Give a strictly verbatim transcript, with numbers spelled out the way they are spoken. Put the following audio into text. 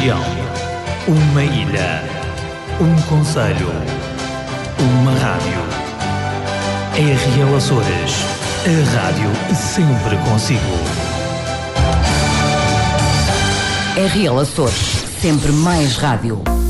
região, uma ilha, um concelho, uma rádio. R L Açores, a rádio sempre consigo. R L Açores, sempre mais rádio.